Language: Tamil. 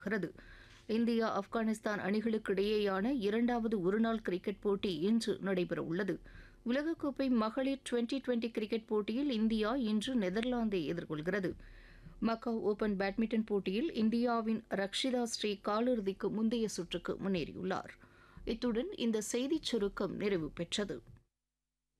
கிறது. இந்தியா ஆப்கானிஸ்தான் அணிகளுக்கு இடையேயான இரண்டாவது ஒருநாள் கிரிக்கெட் போட்டி இன்று நடைபெறவுள்ளது. உலகக்கோப்பை மகளிர் டுவெண்டி கிரிக்கெட் போட்டியில் இந்தியா இன்று நெதர்லாந்தை எதிர்கொள்கிறது. மக்காவ் ஓபன் பேட்மிண்டன் போட்டியில் இந்தியாவின் ரக்ஷிதா ஸ்ரீ காலிறுதிக்கு முந்தைய சுற்றுக்கு முன்னேறியுள்ளார். இத்துடன் இந்த செய்திச் சுருக்கம் நிறைவு பெற்றது.